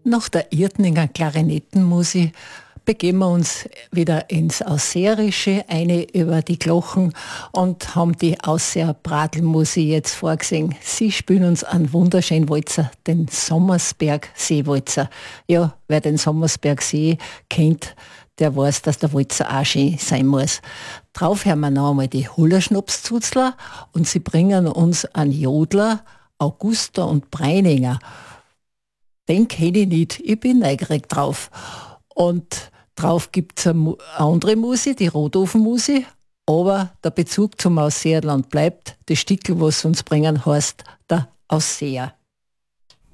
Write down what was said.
Nach der Irtninger Klarinettenmusik begeben wir uns wieder ins Ausseerische, eine über die Glocken und haben die Ausseer Bradelmusik jetzt vorgesehen. Sie spielen uns einen wunderschönen Walzer, den Sommersberg Seewalzer. Ja, wer den Sommersberg See kennt, der weiß, dass der Walzer auch schön sein muss. Drauf hören wir noch einmal die Hullerschnapszuzler und sie bringen uns einen Jodler, Augusta und Breininger. Den kenne ich nicht, ich bin neugierig drauf. Und drauf gibt es eine andere Musik, die Rotofenmusik, aber der Bezug zum Ausseerland bleibt. Das Stickel, was sie uns bringen, heißt der Ausseer.